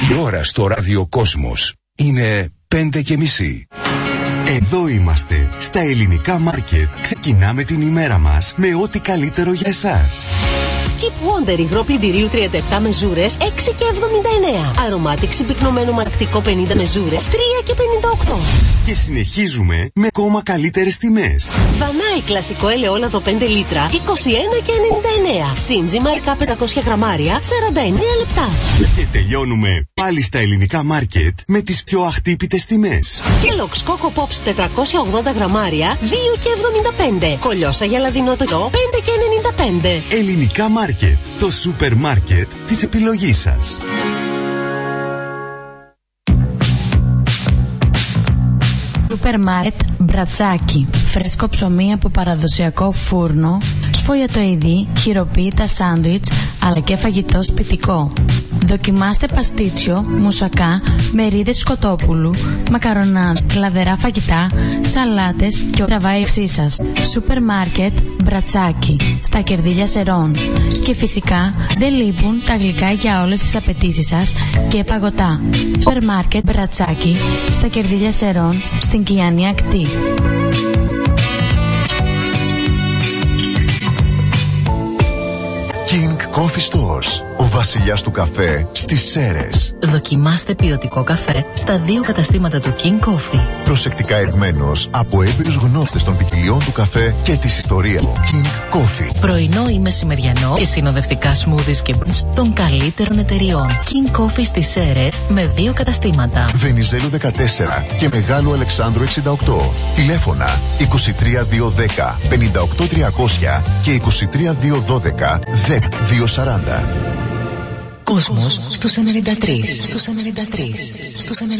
Η ώρα στο ραδιοκόσμος είναι 5:30. Εδώ είμαστε, στα ελληνικά μάρκετ. Ξεκινάμε την ημέρα μας με ό,τι καλύτερο για εσάς. Skip Wonder υγρό πλυντηρίου 37 μεζούρες 6,79. Αρωμάτιξη πυκνωμένο μαρκτικό 50 μεζούρες 3,58. Και συνεχίζουμε με ακόμα καλύτερες τιμές. Δανάη κλασικό ελαιόλαδο 5 λίτρα 21,99. Σύνζη μαρικά 500 γραμμάρια 49 λεπτά. Και τελειώνουμε πάλι στα ελληνικά μάρκετ με τις πιο αχτύπητες τιμές. Kellogg's Coco Pops 480 γραμμάρια 2,75. Κολιόσα για λαδινό τυρό 5,95. Ελληνικά μάρκετ, το σούπερ μάρκετ της επιλογής σας. Σούπερ μάρκετ Μπρατσάκι. Φρέσκο ψωμί από παραδοσιακό φούρνο, σφολιατοειδή, χειροποίητα σάντουιτς, αλλά και φαγητό σπιτικό. Δοκιμάστε παστίτσιο, μουσακά, μερίδες σκοτόπουλου, μακαρονά, λαδερά φαγητά, σαλάτες και ό,τι τραβάει η ευσύ σας. Σούπερ μάρκετ Μπρατσάκι, στα Κερδίλια Σερών. Και φυσικά δεν λείπουν τα γλυκά για όλες τις απαιτήσεις σας και παγωτά. Σούπερ μάρκετ Μπρατσάκι, στα Κερδίλια Σερών, στην Κιάνη Ακτή. King Coffee Stores, ο βασιλιάς του καφέ στις Σέρρες. Δοκιμάστε ποιοτικό καφέ στα 2 καταστήματα του King Coffee. Προσεκτικά ερμένος από έμπειρους γνώστες των ποικιλιών του καφέ και της ιστορίας. King Coffee. Πρωινό ή μεσημεριανό και συνοδευτικά smoothies και brunch των καλύτερων εταιριών. King Coffee στις Σέρρες με 2 καταστήματα. Βενιζέλου 14 και Μεγάλου Αλεξάνδρου 68. Τηλέφωνα 23210 58300 και 23212 10240. Κόσμος στους 93.